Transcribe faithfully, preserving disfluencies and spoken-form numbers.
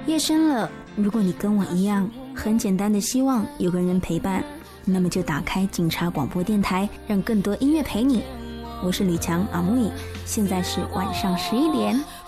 夜深了，如果你跟我一样很简单的希望有个人陪伴，那么就打开警察广播电台，让更多音乐陪你。我是吕强阿木，现在是晚上十一点。